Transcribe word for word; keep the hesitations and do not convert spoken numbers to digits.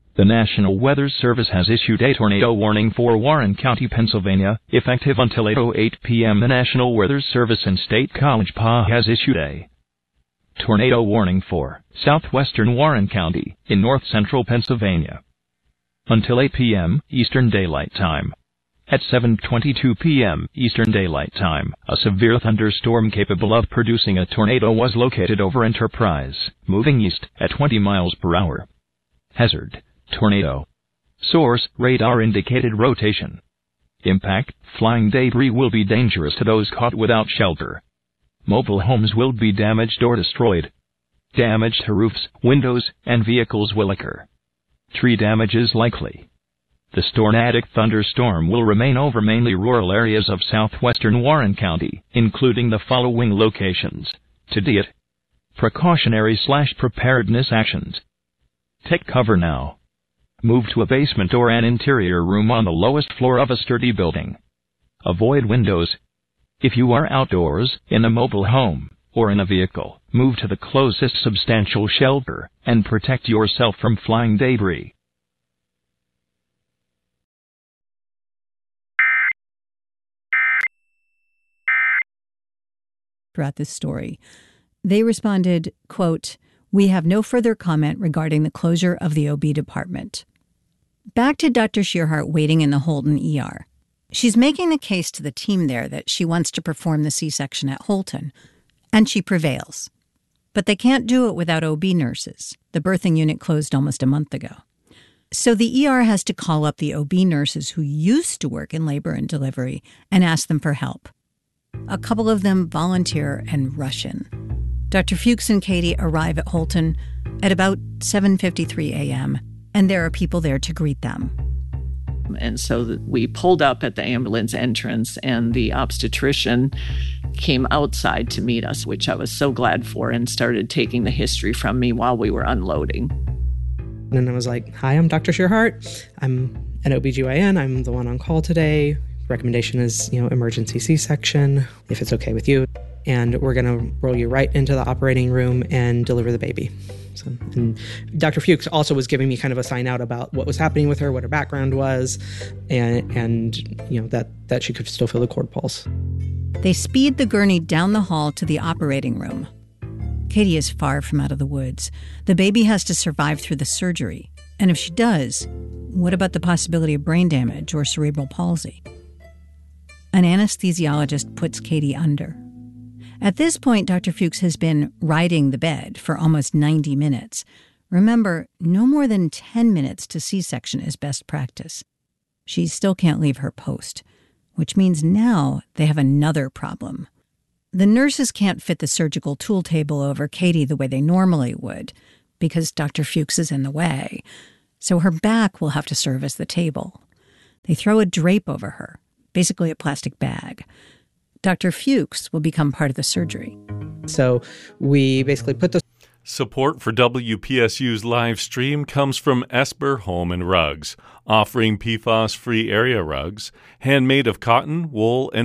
The National Weather Service has issued a tornado warning for Warren County, Pennsylvania, effective until eight oh eight p.m. The National Weather Service in State College Park has issued a tornado warning for southwestern Warren County in north-central Pennsylvania until eight p.m. Eastern Daylight Time. At seven twenty-two p.m. Eastern Daylight Time, a severe thunderstorm capable of producing a tornado was located over Enterprise, moving east at twenty miles per hour. Hazard: tornado. Source: radar indicated rotation. Impact: flying debris will be dangerous to those caught without shelter. Mobile homes will be damaged or destroyed. Damage to roofs, windows, and vehicles will occur. Tree damage is likely. The tornadic thunderstorm will remain over mainly rural areas of southwestern Warren County, including the following locations. To D I T. Precautionary slash preparedness actions. Take cover now. Move to a basement or an interior room on the lowest floor of a sturdy building. Avoid windows. If you are outdoors, in a mobile home, or in a vehicle, move to the closest substantial shelter and protect yourself from flying debris. Throughout this story, they responded, quote, "We have no further comment regarding the closure of the O B department." Back to Doctor Shearhart waiting in the Holton E R. She's making the case to the team there that she wants to perform the C-section at Holton, and she prevails. But they can't do it without O B nurses. The birthing unit closed almost a month ago. So the E R has to call up the O B nurses who used to work in labor and delivery and ask them for help. A couple of them volunteer and rush in. Doctor Fuchs and Katie arrive at Holton at about seven fifty-three a.m., and there are people there to greet them. And so we pulled up at the ambulance entrance, and the obstetrician came outside to meet us, which I was so glad for, and started taking the history from me while we were unloading. And I was like, "Hi, I'm Doctor Shearhart. I'm an O B G Y N. I'm the one on call today. Recommendation is, you know, emergency C-section, if it's okay with you. And we're going to roll you right into the operating room and deliver the baby." So, and Doctor Fuchs also was giving me kind of a sign out about what was happening with her, what her background was, and, and you know, that, that she could still feel the cord pulse. They speed the gurney down the hall to the operating room. Katie is far from out of the woods. The baby has to survive through the surgery. And if she does, what about the possibility of brain damage or cerebral palsy? An anesthesiologist puts Katie under. At this point, Doctor Fuchs has been riding the bed for almost ninety minutes. Remember, no more than ten minutes to C-section is best practice. She still can't leave her post, which means now they have another problem. The nurses can't fit the surgical tool table over Katie the way they normally would, because Doctor Fuchs is in the way. So her back will have to serve as the table. They throw a drape over her, basically a plastic bag. Doctor Fuchs will become part of the surgery. So we basically put the... Support for W P S U's live stream comes from Esper Home and Rugs, offering P FAS-free area rugs, handmade of cotton, wool, and